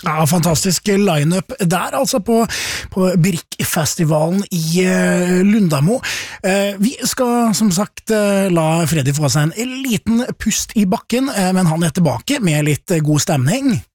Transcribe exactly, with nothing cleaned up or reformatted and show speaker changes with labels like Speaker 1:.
Speaker 1: Ja, fantastisk line-up der altså på, på Brikkfestivalen i uh, Lundamo. Uh, vi skal som sagt uh, la Freddy få seg en liten pust i bakken, uh, men han er tilbake med litt uh, god stemning.